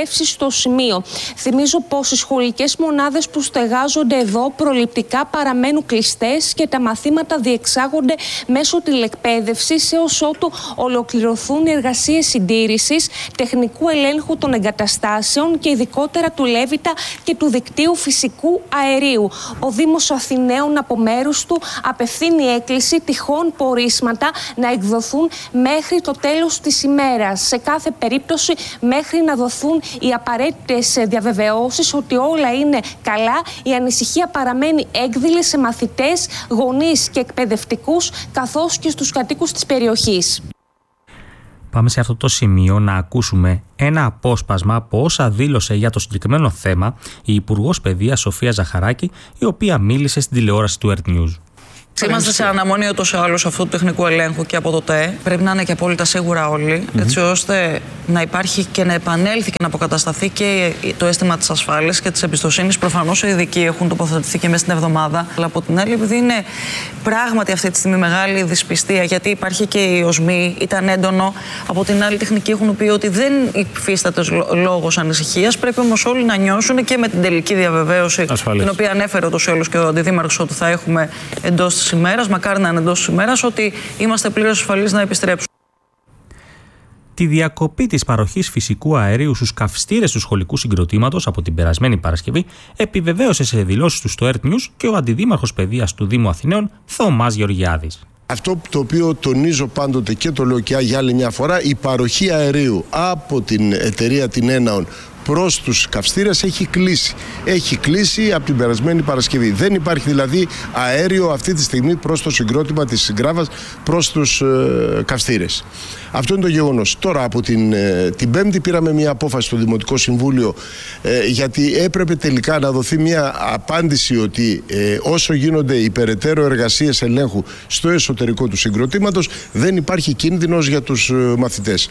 [SPEAKER 14] επισκέψει στο σημείο. Θυμίζω πως οι σχολικές μονάδες που στεγάζονται εδώ προληπτικά παραμένουν κλειστές και τα μαθήματα διεξάγονται μέσω τηλεκπαίδευσης έως ότου ολοκληρωθούν οι εργασίες συντήρησης, τεχνικού ελέγχου των εγκαταστάσεων και ειδικότερα του Λέβητα και του δικτύου φυσικού αερίου. Ο Δήμος Αθηναίων από μέρους του απευθύνει έκκληση τυχόν πορίσματα να εκδοθούν μέχρι το τέλος της ημέρας. Σε κάθε περίπτωση μέχρι να δοθούν οι απαραίτητες διαβεβαιώσεις ότι όλα είναι καλά, η ανησυχία παραμένει έκδηλη σε μαθητές, γονείς και εκπαιδευτικούς καθώς και στους κατοίκους της περιοχής.
[SPEAKER 2] Πάμε σε αυτό το σημείο να ακούσουμε ένα απόσπασμα από όσα δήλωσε για το συγκεκριμένο θέμα η Υπουργός Παιδείας Σοφία Ζαχαράκη, η οποία μίλησε στην τηλεόραση του Earth News.
[SPEAKER 15] Είμαστε σε αναμονή ούτως ή άλλως αυτού του τεχνικού ελέγχου και από το ΤΕ. Πρέπει να είναι και απόλυτα σίγουρα όλοι, έτσι ώστε να υπάρχει και να επανέλθει και να αποκατασταθεί και το αίσθημα της ασφάλειας και της εμπιστοσύνης. Προφανώς οι ειδικοί έχουν τοποθετηθεί και μέσα στην εβδομάδα. Αλλά από την άλλη, επειδή είναι πράγματι αυτή τη στιγμή μεγάλη δυσπιστία, γιατί υπάρχει και η οσμή, ήταν έντονο. Από την άλλη, οι τεχνικοί έχουν πει ότι δεν υφίσταται λόγος ανησυχίας. Πρέπει όμως όλοι να νιώσουν και με την τελική διαβεβαίωση, την οποία ανέφερε ούτως ή άλλως και ο Αντιδήμαρχος, ότι θα έχουμε εντός της ημέρας, μακάρι να είναι εντός της ημέρας, ότι είμαστε πλήρως ασφαλείς να επιστρέψουμε.
[SPEAKER 2] Τη διακοπή της παροχής φυσικού αερίου στους καυστήρες του σχολικού συγκροτήματος από την περασμένη Παρασκευή επιβεβαίωσε σε δηλώσεις του στο Earth News και ο Αντιδήμαρχος Παιδείας του Δήμου Αθηναίων, Θωμάς Γεωργιάδης.
[SPEAKER 16] Αυτό το οποίο τονίζω πάντοτε και το λέω και για άλλη μια φορά, η παροχή αερίου από την εταιρεία την Έναον προς τους καυστήρες έχει κλείσει. Έχει κλείσει από την περασμένη Παρασκευή. Δεν υπάρχει δηλαδή αέριο αυτή τη στιγμή προς το συγκρότημα της Γκράβας, προς τους καυστήρες. Αυτό είναι το γεγονός. Τώρα από την Πέμπτη πήραμε μια απόφαση στο Δημοτικό Συμβούλιο γιατί έπρεπε τελικά να δοθεί μια απάντηση ότι όσο γίνονται οι περαιτέρω εργασίες ελέγχου στο εσωτερικό του συγκροτήματος δεν υπάρχει κίνδυνος για τους μαθητές.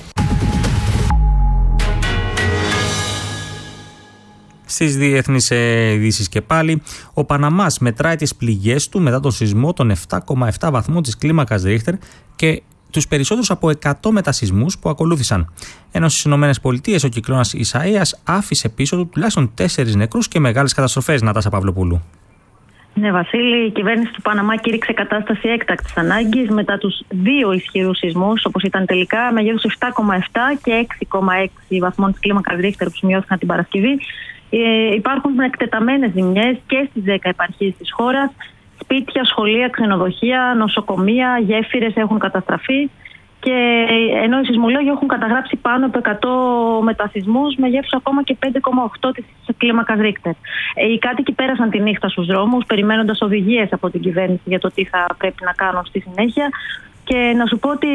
[SPEAKER 2] Στις διεθνείς ειδήσεις και πάλι, ο Παναμάς μετράει τις πληγές του μετά τον σεισμό των 7,7 βαθμών της κλίμακας Ρίχτερ και τους περισσότερους από 100 μετασεισμούς που ακολούθησαν. Ενώ στις ΗΠΑ ο κυκλώνας Ισαΐας άφησε πίσω του τουλάχιστον 4 νεκρούς και μεγάλες καταστροφές. Νατάσα Παυλοπούλου.
[SPEAKER 8] Ναι, Βασίλη, η κυβέρνηση του Παναμά κήρυξε κατάσταση έκτακτης ανάγκης μετά τους 2 ισχυρούς σεισμούς, όπως ήταν τελικά, μεγέθους 7,7 και 6,6 βαθμών της κλίμακας Ρίχτερ που σημειώθηκαν την Παρασκευή. Υπάρχουν εκτεταμένες ζημιές και στις 10 επαρχίες της χώρας. Σπίτια, σχολεία, ξενοδοχεία, νοσοκομεία, γέφυρες έχουν καταστραφεί. Και ενώ οι σεισμολόγοι έχουν καταγράψει πάνω από 100 μετασεισμούς μεγέθους ακόμα και 5,8 της κλίμακας Ρίχτερ. Οι κάτοικοι πέρασαν τη νύχτα στους δρόμους, περιμένοντας οδηγίες από την κυβέρνηση για το τι θα πρέπει να κάνουν στη συνέχεια. Και να σου πω ότι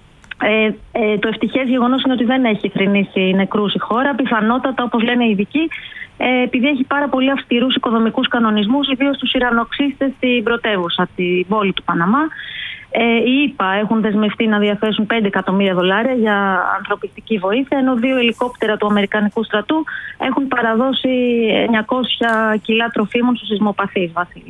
[SPEAKER 8] το ευτυχές γεγονός είναι ότι δεν έχει θρηνήσει νεκρούς η χώρα. Πιθανότατα, όπως λένε οι ειδικοί, επειδή έχει πάρα πολύ αυστηρούς οικοδομικούς κανονισμούς, ιδίως τους ουρανοξύστες στην πρωτεύουσα, την πόλη του Παναμά. Οι ΗΠΑ έχουν δεσμευτεί να διαθέσουν $5 εκατομμύρια για ανθρωπιστική βοήθεια, ενώ 2 ελικόπτερα του Αμερικανικού στρατού έχουν παραδώσει 900 κιλά τροφίμων στους σεισμοπαθείς, Βασίλη.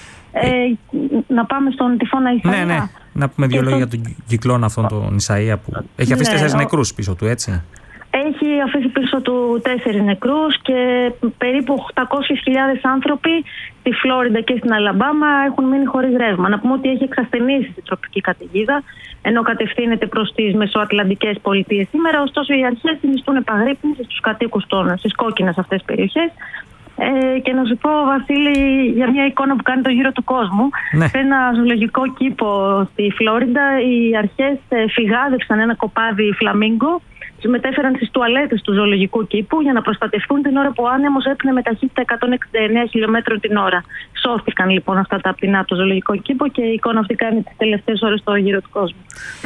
[SPEAKER 8] Να πάμε στον τυφώνα Ισαΐα.
[SPEAKER 2] Ναι. Να πούμε 2 λόγια για τον κυκλώνα αυτόν τον Ισαΐα που έχει αφήσει 4 νεκρούς πίσω του, έτσι.
[SPEAKER 8] Έχει αφήσει πίσω του 4 νεκρούς και περίπου 800.000 άνθρωποι στη Φλόριντα και στην Αλαμπάμα έχουν μείνει χωρίς ρεύμα. Να πούμε ότι έχει εξασθενήσει την τροπική καταιγίδα, ενώ κατευθύνεται προς τις μεσοατλαντικές πολιτείες σήμερα. Ωστόσο, οι αρχές συνιστούν επαγρύπνηση στους κατοίκους στις κόκκινες αυτές τις περιοχές. Και να σου πω, Βασίλη, για μια εικόνα που κάνει το γύρο του κόσμου. Ναι. Σε ένα ζωολογικό κήπο στη Φλόριντα, οι αρχές φυγάδευσαν ένα κοπάδι φλαμίγκο, τους μετέφεραν στις τουαλέτες του ζωολογικού κήπου για να προστατευτούν την ώρα που ο άνεμος έπινε με ταχύτητα 169 χιλιόμετρων την ώρα. Σώθηκαν λοιπόν αυτά τα πτηνά από το ζωολογικό κήπο και η εικόνα αυτή κάνει τις τελευταίες ώρες το γύρο του κόσμου.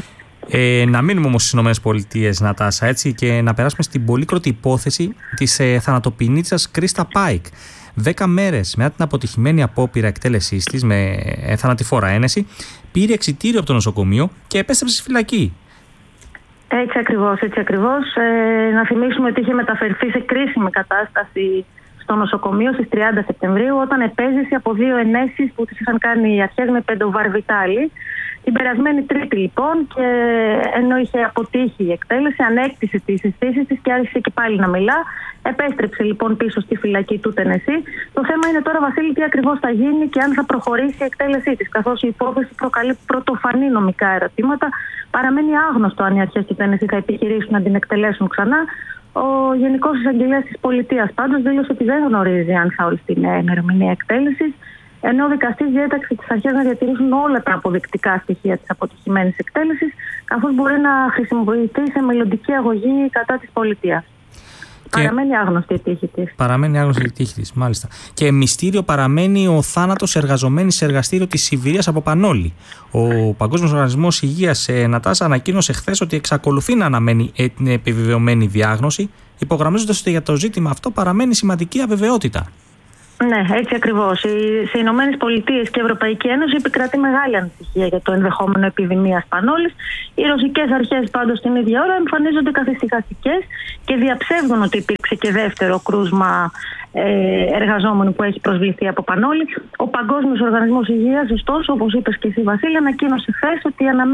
[SPEAKER 2] Να μείνουμε όμως στις ΗΠΑ, Νατάσα, έτσι, και να περάσουμε στην πολύκροτη υπόθεση της θανατοποιηνίτσας Κρίστα Πάικ. 10 μέρες μετά την αποτυχημένη απόπειρα εκτέλεσής της με θανατηφόρα ένεση, πήρε εξιτήριο από το νοσοκομείο και επέστρεψε στη φυλακή.
[SPEAKER 8] Έτσι ακριβώς. Να θυμίσουμε ότι είχε μεταφερθεί σε κρίσιμη κατάσταση στο νοσοκομείο στις 30 Σεπτεμβρίου όταν επέζησε από 2 ενέσεις που τις είχαν κάνει οι αρχές με πεντοβαρβιτάλη. Την περασμένη Τρίτη λοιπόν, και ενώ είχε αποτύχει η εκτέλεση, ανέκτησε τις αισθήσεις της και άρχισε και πάλι να μιλά. Επέστρεψε λοιπόν πίσω στη φυλακή του Τενεσί. Το θέμα είναι τώρα, Βασίλη, τι ακριβώς θα γίνει και αν θα προχωρήσει η εκτέλεσή της, καθώς η υπόθεση προκαλεί πρωτοφανή νομικά ερωτήματα. Παραμένει άγνωστο αν οι αρχές του Τενεσί θα επιχειρήσουν να την εκτελέσουν ξανά. Ο Γενικός Εισαγγελέας της Πολιτείας πάντως δήλωσε ότι δεν γνωρίζει αν θα οριστεί η ημερομηνία εκτέλεσης, ενώ ο δικαστής διέταξε τις αρχές να διατηρήσουν όλα τα αποδεικτικά στοιχεία της αποτυχημένης εκτέλεσης, καθώς μπορεί να χρησιμοποιηθεί σε μελλοντική αγωγή κατά της πολιτείας. Παραμένει άγνωστη η τύχη της.
[SPEAKER 2] Παραμένει άγνωστη η τύχη της, μάλιστα. Και μυστήριο παραμένει ο θάνατος εργαζομένης σε εργαστήριο της Σιβηρίας από πανόλη. Ο Παγκόσμιος Οργανισμός Υγείας, Νατάσα, ανακοίνωσε χθες ότι εξακολουθεί να αναμένει την επιβεβαιωμένη διάγνωση, υπογραμμίζοντας ότι για το ζήτημα αυτό παραμένει σημαντική αβεβαιότητα.
[SPEAKER 8] Ναι, έτσι ακριβώς. Σε Ηνωμένες Πολιτείες και Ευρωπαϊκή Ένωση επικρατεί μεγάλη ανησυχία για το ενδεχόμενο επιδημίας πανόλης. Οι ρωσικές αρχές πάντως την ίδια ώρα εμφανίζονται καθησυχαστικές και διαψεύδουν ότι υπήρξε και δεύτερο κρούσμα εργαζόμενου που έχει προσβληθεί από πανόλη. Ο Παγκόσμιος Οργανισμός Υγείας, ωστόσο, όπως είπες και εσύ, Βασίλη, ανακοίνωσε χθες ότι αναμένει